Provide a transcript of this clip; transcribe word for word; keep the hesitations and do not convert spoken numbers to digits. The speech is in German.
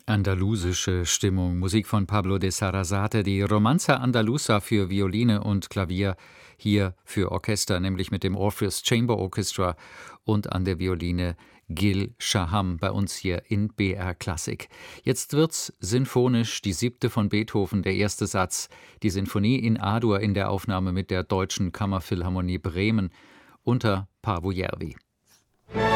Andalusische Stimmung, Musik von Pablo de Sarasate, die Romanza Andaluza für Violine und Klavier, hier für Orchester, nämlich mit dem Orpheus Chamber Orchestra und an der Violine Gil Shaham bei uns hier in B R Klassik. Jetzt wird's sinfonisch, die siebte von Beethoven, der erste Satz, die Sinfonie in A-Dur in der Aufnahme mit der Deutschen Kammerphilharmonie Bremen unter Paavo Järvi.